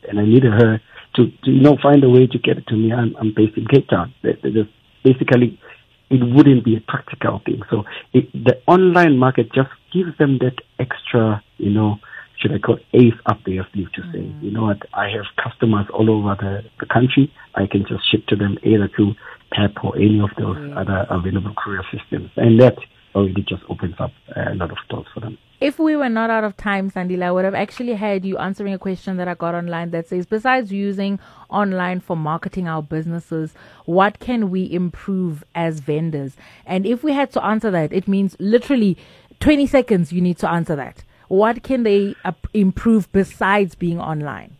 and I needed her to find a way to get it to me. I'm based in Cape Town. Basically, it wouldn't be a practical thing. So the online market just gives them that extra, should I call ace up their sleeve to say, you know what, I have customers all over the country. I can just ship to them either through PEP or any of those other available courier systems. And that already just opens up a lot of doors for them. If we were not out of time, Sandile, I would have actually had you answering a question that I got online that says, besides using online for marketing our businesses, what can we improve as vendors? And if we had to answer that, it means literally 20 seconds you need to answer that. What can they improve besides being online?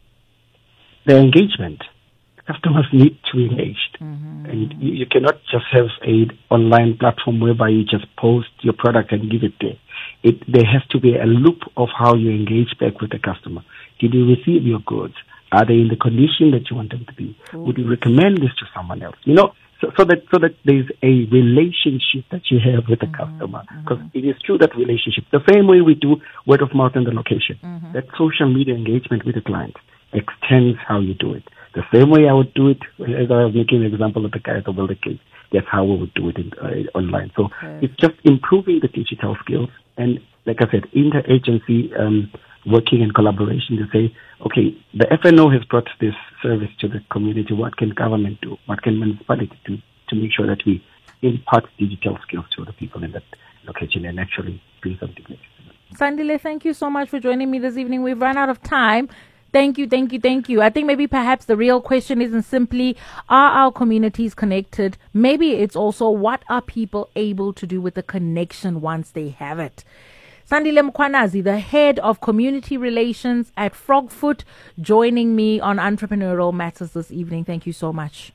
The engagement. Customers need to be engaged. And you cannot just have an online platform whereby you just post your product and give it there. There has to be a loop of how you engage back with the customer. Did you receive your goods? Are they in the condition that you want them to be? Would you recommend this to someone else? So that there's a relationship that you have with the customer. Because it is through that relationship, the same way we do word of mouth and the location, that social media engagement with the client extends how you do it. The same way I would do it, as I was making an example of the guy at the Wilder case, that's how we would do it online. So it's just improving the digital skills. And like I said, interagency working in collaboration to say, okay, the FNO has brought this service to the community. What can government do? What can municipality do to make sure that we impart digital skills to the people in that location and actually bring something next to them? Sandile, thank you so much for joining me this evening. We've run out of time. Thank you. I think maybe perhaps the real question isn't simply, are our communities connected? Maybe it's also, what are people able to do with the connection once they have it? Sandile Mkhwanazi, the head of community relations at Frogfoot, joining me on Entrepreneurial Matters this evening. Thank you so much.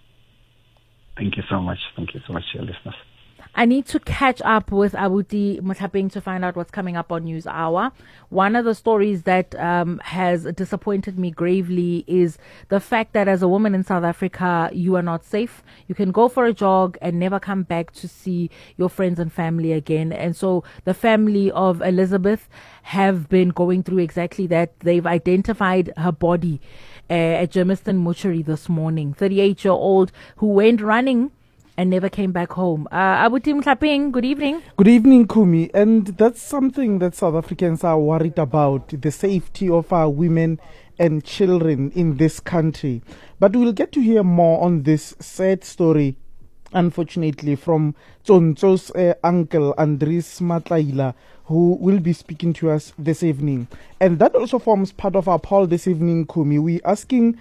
Thank you so much. Thank you so much to your listeners. I need to catch up with Abuti Mutapeng to find out what's coming up on News Hour. One of the stories that has disappointed me gravely is the fact that as a woman in South Africa, you are not safe. You can go for a jog and never come back to see your friends and family again. And so the family of Elizabeth have been going through exactly that. They've identified her body at Germiston Mortuary this morning. 38-year-old who went running and never came back home. Abuti Mutapeng, good evening. Good evening, Kumi. And that's something that South Africans are worried about, the safety of our women and children in this country. But we'll get to hear more on this sad story, unfortunately, from Tsonso's uncle, Andries Matlaila, who will be speaking to us this evening. And that also forms part of our poll this evening, Kumi. We're asking,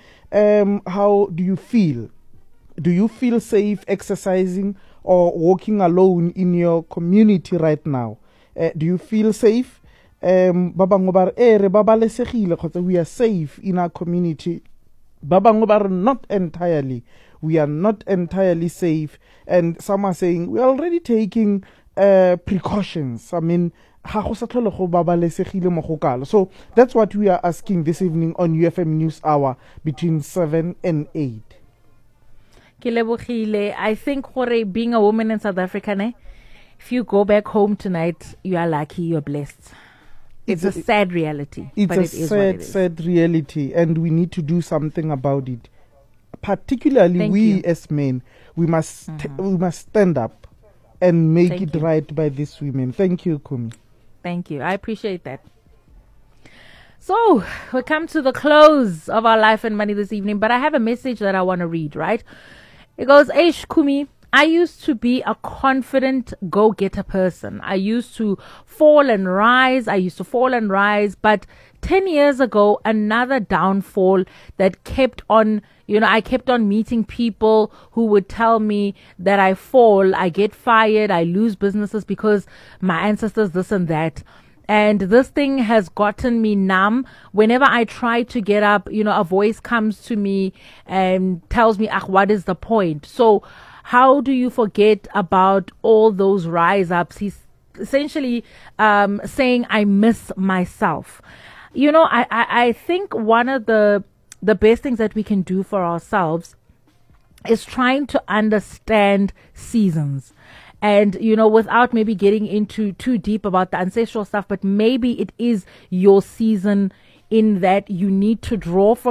how do you feel? Do you feel safe exercising or walking alone in your community right now? Do you feel safe? We are safe in our community. Not entirely. We are not entirely safe. And some are saying we are already taking precautions. I mean, so that's what we are asking this evening on UFM News Hour between 7 and 8. I think being a woman in South Africa, if you go back home tonight, you are lucky, you're blessed. It's a sad reality. It's a sad reality, and we need to do something about it. Particularly as men, we must stand up and make it right by these women. Thank you, Kumi. Thank you. I appreciate that. So, we come to the close of our Life and Money this evening, but I have a message that I want to read, right? It goes, Eish Kumi, I used to be a confident go-getter person. I used to fall and rise. But 10 years ago, another downfall that kept on, I kept on meeting people who would tell me that I fall, I get fired, I lose businesses because my ancestors this and that. And this thing has gotten me numb. Whenever I try to get up, a voice comes to me and tells me, what is the point? So how do you forget about all those rise ups? He's essentially saying, I miss myself. I think one of the best things that we can do for ourselves is trying to understand seasons. And, without maybe getting into too deep about the ancestral stuff, but maybe it is your season in that you need to draw from